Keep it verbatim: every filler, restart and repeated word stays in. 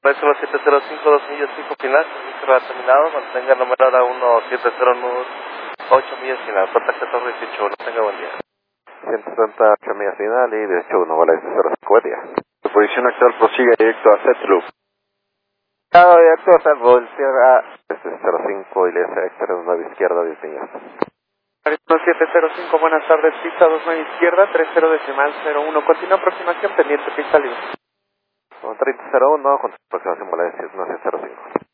Metro siete cero cinco, dos millas cinco final, servicio terminado, mantenga el número ahora uno siete cero ocho millas final, contacto Torre dieciocho uno, tenga buen día. ciento setenta y ocho millas final y dieciocho uno, vale, cero cinco, buen día. Su posición actual prosigue directo a Setloop. Claro, directo a Setloop, cierra cero cinco y le hace extra nueve izquierda, diez millas. uno siete cero cinco, buenas tardes, pista dos nueve izquierda, tres cero decimal cero uno, continúa aproximación pendiente, pista libre. treinta cero uno, con aproximación vale uno cero cinco.